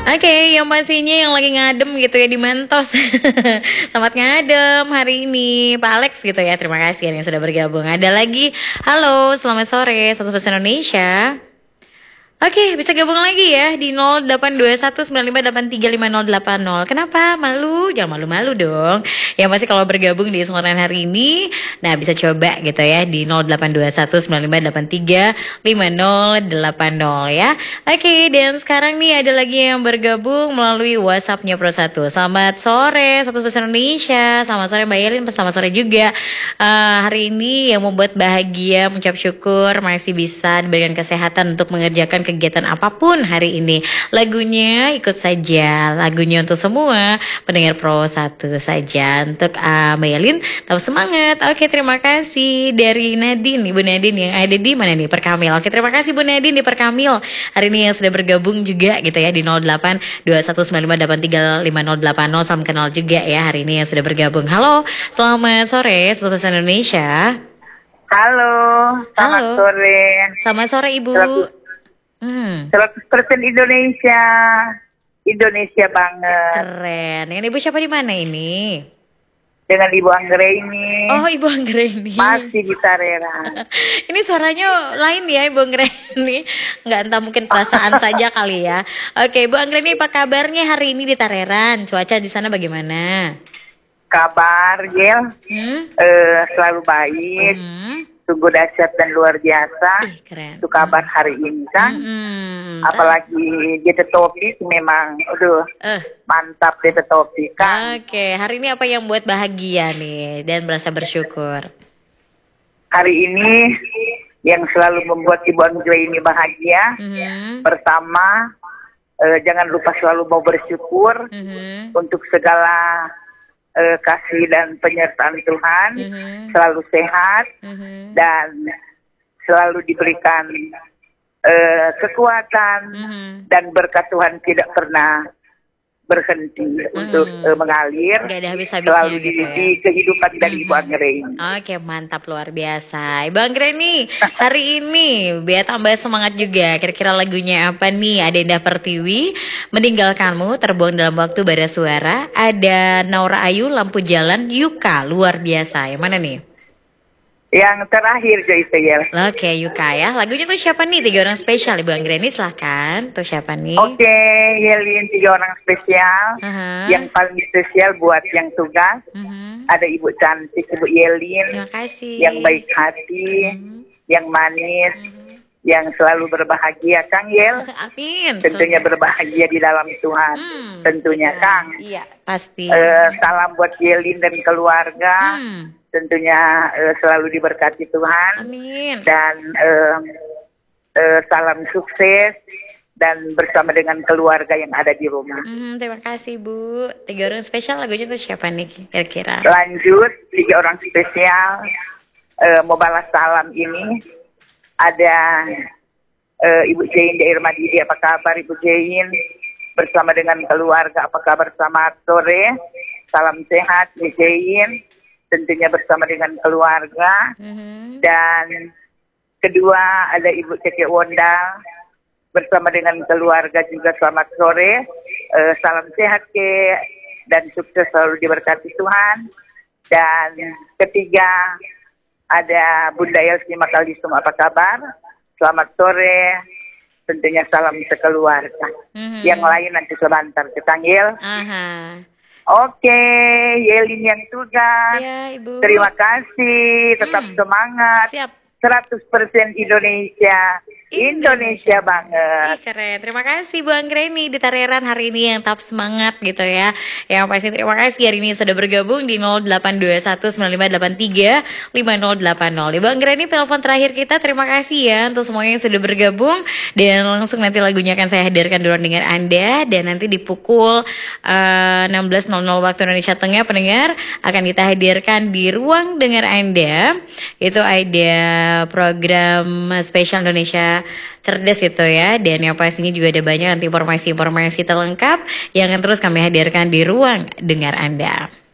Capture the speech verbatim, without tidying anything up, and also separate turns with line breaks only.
Oke, yang pastinya yang lagi ngadem gitu ya di Mentos. Selamat ngadem hari ini Pak Alex gitu ya. Terima kasih yang sudah bergabung. Ada lagi, halo selamat sore satu Bahasa Indonesia. Oke, bisa gabung lagi ya di nol delapan dua satu sembilan lima delapan tiga lima nol delapan nol. Kenapa? Malu? Jangan malu-malu dong. Yang pasti kalau bergabung di kesempatan hari ini, nah bisa coba gitu ya di nol delapan dua satu sembilan lima delapan tiga lima nol delapan nol ya. Oke, dan sekarang nih ada lagi yang bergabung melalui WhatsApp-nya Pro satu. Selamat sore, Satu Bahasa Indonesia. Selamat sore Mbak Yelin, selamat sore juga. Uh, hari ini yang membuat bahagia, mengucap syukur masih bisa diberikan kesehatan untuk mengerjakan kegiatan apapun hari ini. Lagunya ikut saja, lagunya untuk semua pendengar Pro satu saja. Untuk uh, Mbak Yelin, tetap semangat. Oke, terima kasih dari Nadine, Ibu Nadine yang ada di mana nih? Perkamil. Oke, terima kasih Bu Nadine di Perkamil. Hari ini yang sudah bergabung juga gitu ya di nol delapan dua satu sembilan lima delapan tiga lima nol delapan nol. Salam kenal juga ya hari ini yang sudah bergabung. Halo, selamat sore Satu Bahasa Indonesia.
Halo, selamat
Halo.
sore.
Selamat sore Ibu.
seratus
Hmm.
seratus persen Indonesia, Indonesia banget.
Keren. Ini Ibu siapa di mana ini?
Dengan Ibu Anggreni.
Oh, Ibu Anggreni.
Masih di Tarera.
Ini suaranya lain ya Ibu Anggreni. Nggak entah mungkin perasaan saja kali ya. Oke, Ibu Anggreni apa kabarnya hari ini di Tareran? Cuaca di sana bagaimana?
Kabar, Gel,
Hmm?
eh, selalu baik.
Hmm?
Sungguh dahsyat dan luar biasa.
Ih, keren.
Itu kabar hari ini kan.
Hmm.
Apalagi di topik memang, aduh,
Eh.
mantap di topik kan.
Oke, hari ini apa yang buat bahagia nih dan merasa bersyukur?
Hari ini yang selalu membuat Ibu Anggreni bahagia.
Mhm.
Pertama, eh, jangan lupa selalu mau bersyukur
Mhm.
untuk segala eh, kasih dan penyertaan Tuhan,
Mhm.
selalu sehat
Mhm.
dan selalu diberikan eh, kekuatan
Mhm.
dan berkat Tuhan tidak pernah berhenti untuk eh, mengalir,
Gak ada habis-habisnya
selalu di,
gitu ya.
di kehidupan dari Ibu Anggreni.
Oke, mantap luar biasa. Ibu Anggreni, hari ini biar tambah semangat juga. Kira-kira lagunya apa nih? Ada Indah Pertiwi, Meninggalkanmu, Terbuang Dalam Waktu Bara Suara. Ada Naura Ayu, Lampu Jalan, Yuka, luar biasa. Yang mana nih?
Yang terakhir Joyce Yel.
Oke, Yuka ya. Lagunya tuh siapa nih? Tiga orang spesial Ibu Anggreni, silahkan. Tuh siapa nih?
Oke, Yelin, tiga orang spesial.
Aha.
Yang paling spesial buat yang tugas.
Mhm.
Ada Ibu cantik, Ibu Yelin,
Terima kasih.
yang baik hati,
Mhm.
yang manis,
Mhm.
yang selalu berbahagia, Kang Yel.
Amin.
Tentunya berbahagia di dalam Tuhan.
Hmm,
Tentunya,
betul.
Kang.
Iya, pasti.
Eh, salam buat Yelin dan keluarga.
Hmm.
Tentunya eh, selalu diberkati Tuhan.
Amin.
Dan eh, eh, salam sukses dan bersama dengan keluarga yang ada di rumah.
Hmm, terima kasih Bu. Tiga orang spesial lagunya tuh siapa nih kira-kira?
Lanjut, tiga orang spesial eh, mau balas salam ini. Ada eh, Ibu Jain di Irmadidi, apa kabar Ibu Jain? Bersama dengan keluarga, apa kabar selamat sore? Salam sehat Ibu Jain, tentunya bersama dengan keluarga.
Mhm.
Dan kedua ada Ibu Cece Wondal, bersama dengan keluarga juga selamat sore. Eh, salam sehat ke dan sukses selalu diberkati Tuhan. Dan ketiga ada Bunda Elsi Makalisum, apa kabar? Selamat sore. Tentunya salam sekeluarga.
Mhm.
Yang lain nanti sebentar ketanggil.
Aha.
Oke, Yelin yang tugas.
Ya, Ibu.
Terima kasih, tetap
Hmm.
semangat.
Siap.
seratus persen Indonesia. Indonesia banget.
Ih, keren. Terima kasih Bu Anggreni di Tareran hari ini yang tetap semangat gitu ya. Yang pasti terima kasih hari ini sudah bergabung di nol delapan dua satu sembilan lima delapan tiga lima nol delapan nol. Ibu Anggreni telepon terakhir kita, terima kasih ya untuk semuanya yang sudah bergabung. Dan langsung nanti lagunya akan saya hadirkan dulu dengan Anda. Dan nanti di pukul uh, enam belas nol nol waktu Indonesia Tengah pendengar akan kita hadirkan di ruang dengar Anda. Itu ada program spesial Indonesia Cerdas gitu ya. Dan yang pastinya juga ada banyak nanti informasi-informasi terlengkap yang akan terus kami hadirkan di ruang dengar Anda.